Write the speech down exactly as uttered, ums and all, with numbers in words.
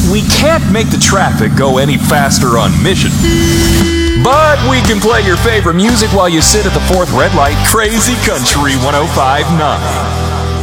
we can't make the traffic go any faster on mission. But we can play your favorite music while you sit at the fourth red light. Crazy Country one oh five point nine.